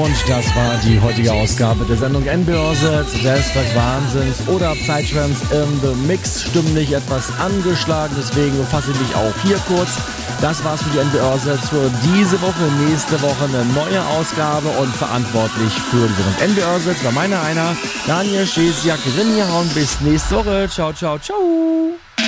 Und das war die heutige Ausgabe der Sendung N-Börse, des Wahnsinns oder Psytrance in the Mix. Stimmlich etwas angeschlagen, deswegen fasse ich mich auch hier kurz. Das war's für die N-Börse für diese Woche. Nächste Woche eine neue Ausgabe und verantwortlich für die Sendung N-Börse war meiner Daniel Schesiak, Rinjahauen. Bis nächste Woche. Ciao, ciao, ciao.